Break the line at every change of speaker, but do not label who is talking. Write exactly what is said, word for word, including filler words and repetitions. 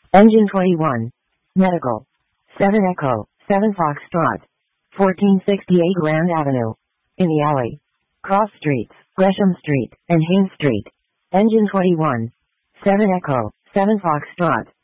Engine twenty-one. Medical. seven Echo, seven Foxtrot. fourteen sixty-eight Grand Avenue. In the alley. Cross Streets, Gresham Street, and Haines Street. Engine twenty-one. seven Echo, seven Foxtrot.